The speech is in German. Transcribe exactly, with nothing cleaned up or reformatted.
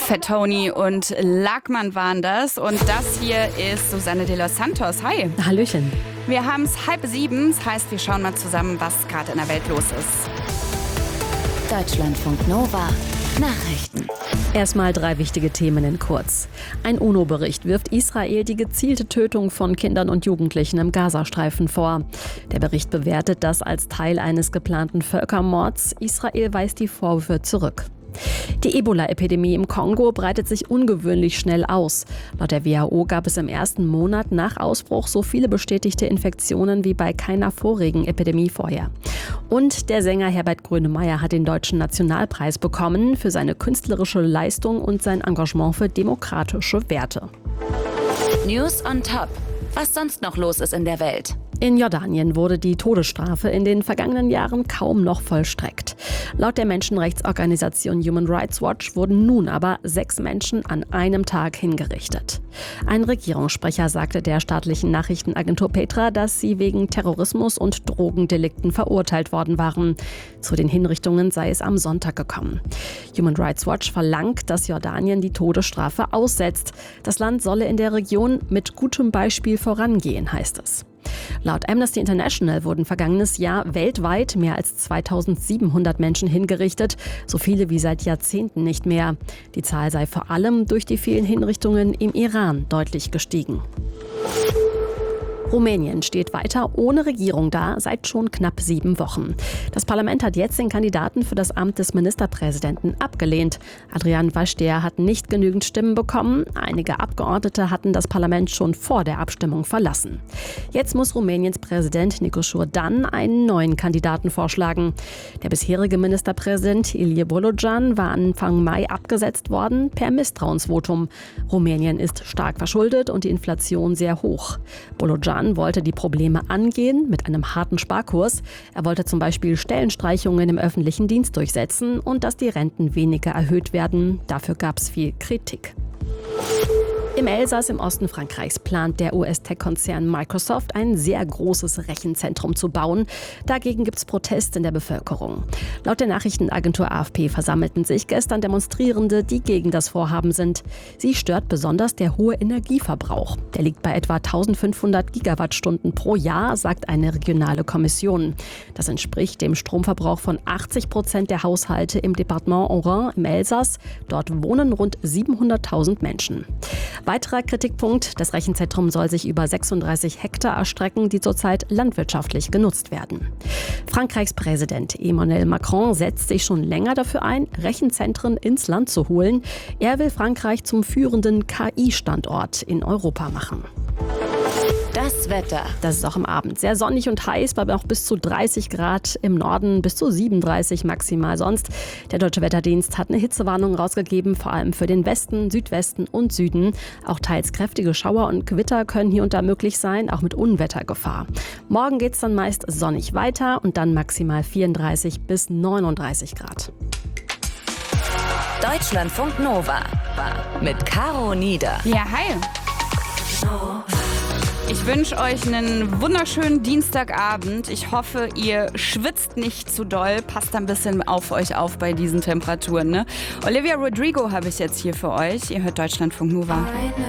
Fettoni und Lackmann waren das. Und das hier ist Susanne de los Santos. Hi. Hallöchen. Wir haben es halb sieben. Das heißt, wir schauen mal zusammen, was gerade in der Welt los ist. Deutschlandfunk Nova. Nachrichten. Erstmal drei wichtige Themen in kurz. Ein UNO-Bericht wirft Israel die gezielte Tötung von Kindern und Jugendlichen im Gazastreifen vor. Der Bericht bewertet das als Teil eines geplanten Völkermords. Israel weist die Vorwürfe zurück. Die Ebola-Epidemie im Kongo breitet sich ungewöhnlich schnell aus. Laut der W H O gab es im ersten Monat nach Ausbruch so viele bestätigte Infektionen wie bei keiner vorigen Epidemie vorher. Und der Sänger Herbert Grönemeyer hat den Deutschen Nationalpreis bekommen für seine künstlerische Leistung und sein Engagement für demokratische Werte. News on Top. Was sonst noch los ist in der Welt? In Jordanien wurde die Todesstrafe in den vergangenen Jahren kaum noch vollstreckt. Laut der Menschenrechtsorganisation Human Rights Watch wurden nun aber sechs Menschen an einem Tag hingerichtet. Ein Regierungssprecher sagte der staatlichen Nachrichtenagentur Petra, dass sie wegen Terrorismus und Drogendelikten verurteilt worden waren. Zu den Hinrichtungen sei es am Sonntag gekommen. Human Rights Watch verlangt, dass Jordanien die Todesstrafe aussetzt. Das Land solle in der Region mit gutem Beispiel vorangehen, heißt es. Laut Amnesty International wurden vergangenes Jahr weltweit mehr als zweitausendsiebenhundert Menschen hingerichtet, so viele wie seit Jahrzehnten nicht mehr. Die Zahl sei vor allem durch die vielen Hinrichtungen im Iran deutlich gestiegen. Rumänien steht weiter ohne Regierung da, seit schon knapp sieben Wochen. Das Parlament hat jetzt den Kandidaten für das Amt des Ministerpräsidenten abgelehnt. Adrian Vaștea hat nicht genügend Stimmen bekommen. Einige Abgeordnete hatten das Parlament schon vor der Abstimmung verlassen. Jetzt muss Rumäniens Präsident Nicolae Dan einen neuen Kandidaten vorschlagen. Der bisherige Ministerpräsident Ilie Bolojan war Anfang Mai abgesetzt worden per Misstrauensvotum. Rumänien ist stark verschuldet und die Inflation sehr hoch. Bolojan wollte die Probleme angehen mit einem harten Sparkurs. Er wollte zum Beispiel Stellenstreichungen im öffentlichen Dienst durchsetzen und dass die Renten weniger erhöht werden. Dafür gab es viel Kritik. Im Elsass im Osten Frankreichs plant der U S-Tech-Konzern Microsoft ein sehr großes Rechenzentrum zu bauen. Dagegen gibt es Protest in der Bevölkerung. Laut der Nachrichtenagentur A F P versammelten sich gestern Demonstrierende, die gegen das Vorhaben sind. Sie stört besonders der hohe Energieverbrauch. Der liegt bei etwa eintausendfünfhundert Gigawattstunden pro Jahr, sagt eine regionale Kommission. Das entspricht dem Stromverbrauch von achtzig Prozent der Haushalte im Departement Haut-Rhin im Elsass. Dort wohnen rund siebenhunderttausend Menschen. Weiterer Kritikpunkt: Das Rechenzentrum soll sich über sechsunddreißig Hektar erstrecken, die zurzeit landwirtschaftlich genutzt werden. Frankreichs Präsident Emmanuel Macron setzt sich schon länger dafür ein, Rechenzentren ins Land zu holen. Er will Frankreich zum führenden K I-Standort in Europa machen. Das Wetter. Das ist auch am Abend sehr sonnig und heiß, bei noch bis zu dreißig Grad im Norden, bis zu siebenunddreißig maximal sonst. Der Deutsche Wetterdienst hat eine Hitzewarnung rausgegeben, vor allem für den Westen, Südwesten und Süden. Auch teils kräftige Schauer und Gewitter können hier und da möglich sein, auch mit Unwettergefahr. Morgen geht es dann meist sonnig weiter und dann maximal vierunddreißig bis neununddreißig Grad. Deutschlandfunk Nova mit Caro Nieder. Ja, hi. Ich wünsche euch einen wunderschönen Dienstagabend. Ich hoffe, ihr schwitzt nicht zu doll. Passt ein bisschen auf euch auf bei diesen Temperaturen, ne? Olivia Rodrigo habe ich jetzt hier für euch. Ihr hört Deutschlandfunk Nova.